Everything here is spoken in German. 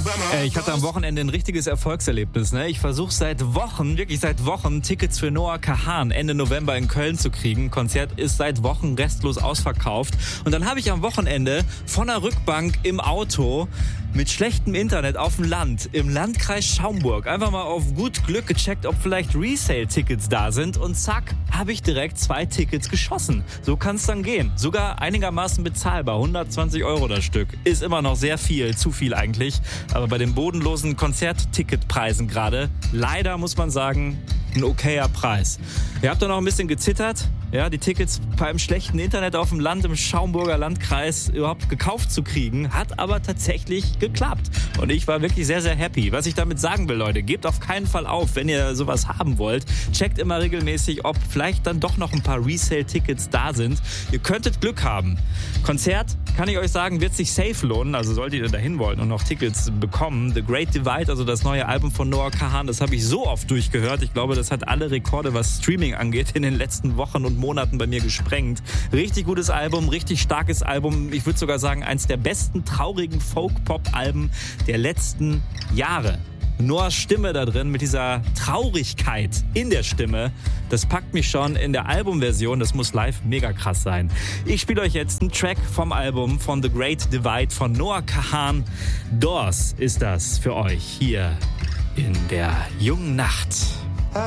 Ich hatte am Wochenende ein richtiges Erfolgserlebnis. Ne? Ich versuche seit Wochen, Tickets für Noah Kahan Ende November in Köln zu kriegen. Konzert ist seit Wochen restlos ausverkauft. Und dann habe ich am Wochenende von der Rückbank im Auto mit schlechtem Internet auf dem Land, im Landkreis Schaumburg, einfach mal auf gut Glück gecheckt, ob vielleicht Resale-Tickets da sind. Und zack, habe ich direkt 2 Tickets geschossen. So kann es dann gehen. Sogar einigermaßen bezahlbar. 120 € das Stück. Ist immer noch sehr viel, zu viel eigentlich. Aber bei den bodenlosen Konzertticketpreisen gerade, leider muss man sagen, ein okayer Preis. Ihr habt doch noch ein bisschen gezittert, ja, die Tickets beim schlechten Internet auf dem Land im Schaumburger Landkreis überhaupt gekauft zu kriegen, hat aber tatsächlich geklappt. Und ich war wirklich sehr, sehr happy. Was ich damit sagen will, Leute, gebt auf keinen Fall auf, wenn ihr sowas haben wollt. Checkt immer regelmäßig, ob vielleicht dann doch noch ein paar Resale-Tickets da sind. Ihr könntet Glück haben. Konzert, kann ich euch sagen, wird sich safe lohnen. Also solltet ihr dahin wollen und noch Tickets bekommen. The Great Divide, also das neue Album von Noah Kahan, das habe ich so oft durchgehört. Ich glaube, das hat alle Rekorde, was Streaming angeht, in den letzten Wochen und Monaten bei mir gesprengt. Richtig gutes Album, richtig starkes Album. Ich würde sogar sagen, eins der besten traurigen Folk-Pop-Alben der letzten Jahre. Noahs Stimme da drin mit dieser Traurigkeit in der Stimme, das packt mich schon in der Albumversion. Das muss live mega krass sein. Ich spiele euch jetzt einen Track vom Album von The Great Divide von Noah Kahan. Doors ist das für euch hier in der jungen Nacht.